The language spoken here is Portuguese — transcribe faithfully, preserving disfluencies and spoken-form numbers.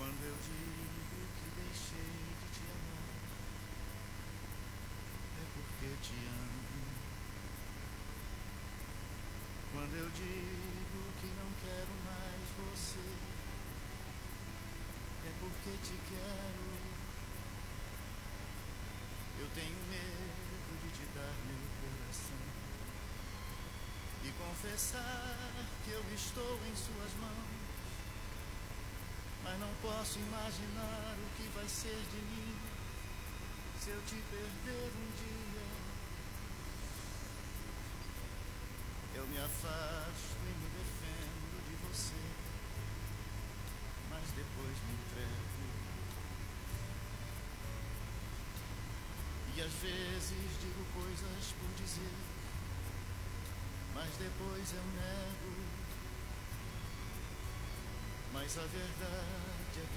Quando eu digo que deixei de te amar, é porque te amo. Quando eu digo que não quero mais você, é porque te quero. Eu tenho medo de te dar meu coração e confessar que eu estou em suas mãos, mas não posso imaginar o que vai ser de mim se eu te perder um dia. Eu me afasto e me defendo de você, mas depois me entrego. E às vezes digo coisas por dizer, mas depois eu nego. Mas a verdade é